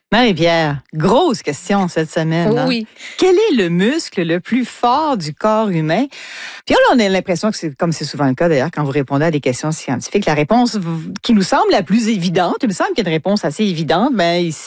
Marie-Pierre, grosse question cette semaine. Hein? Oui. Quel est le muscle le plus fort du corps humain? Puis là, on a l'impression que c'est comme c'est souvent le cas d'ailleurs quand vous répondez à des questions scientifiques, la réponse qui nous semble la plus évidente, il me semble qu'il y a une réponse assez évidente, mais